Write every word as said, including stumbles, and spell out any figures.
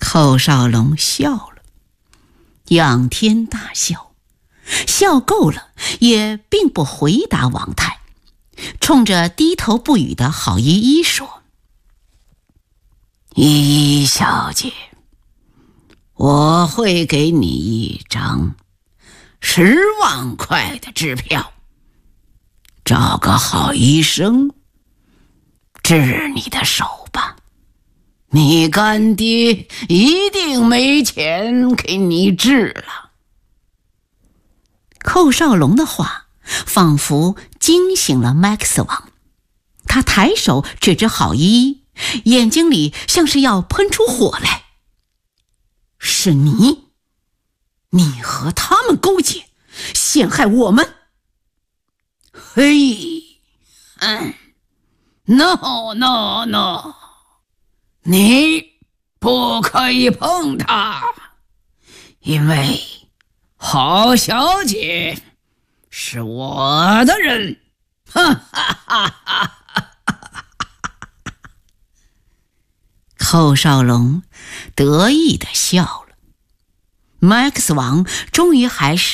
寇少龙笑了，仰天大笑，笑够了也并不回答王太，冲着低头不语的郝依依说：依依小姐，我会给你一张十万块的支票，找个好医生治你的手吧，你干爹一定没钱给你治了。寇少龙的话仿佛惊醒了 Max 王，他抬手指着郝依依，眼睛里像是要喷出火来。是你，你和他们勾结，陷害我们。嘿，嗯 ，no no no， 你不可以碰他，因为郝小姐是我的人。哈哈哈哈！寇少龙得意地笑了。Max 王终于还是